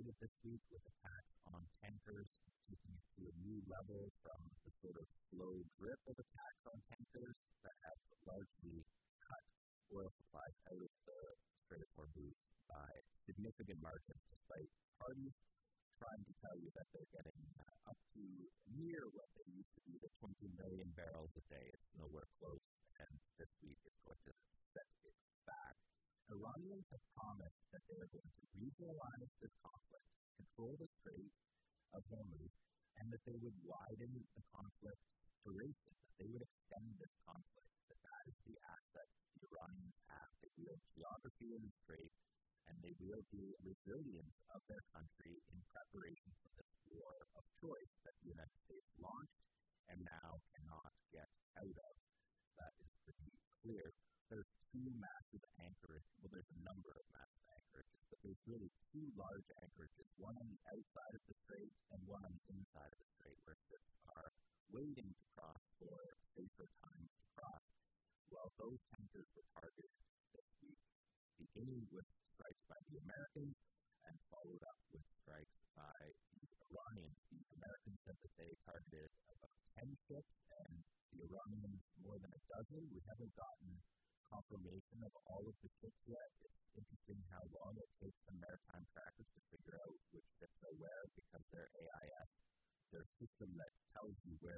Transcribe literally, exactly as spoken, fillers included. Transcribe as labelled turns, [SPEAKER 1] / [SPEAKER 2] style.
[SPEAKER 1] escalated this week with attacks on tankers, taking it to a new level from the sort of slow drip of attacks on tankers that have largely cut oil supplies out of the Strait of Hormuz by significant margins, despite parties trying to tell you that they're getting uh, up to near what they used to be, the twenty million barrels a day. It's nowhere close, and this week is going to set it back. Iranians have promised that they are going to regionalize this conflict, control the Strait of Hormuz, and that they would widen the conflict duration, that they would extend this conflict, that that is the asset the Iranians have. They wield geography in the Strait, and they wield the resilience of their country in preparation for this war of choice that the United States launched and now cannot get out of. That is pretty clear. There's two massive anchorages. Well, there's a number of massive anchorages, but there's really two large anchorages, one on the outside of the strait and one on the inside of the strait, where ships are waiting to cross for safer times to cross. Well, those tankers were targeted this week, beginning with strikes by the Americans and followed up with strikes by the Iranians. The Americans said that they targeted about ten ships, and the Iranians more than a dozen. We haven't gotten confirmation of all of the ships yet. It's interesting how long it takes the maritime trackers to figure out which ships are where, because their A I S, their system that tells you where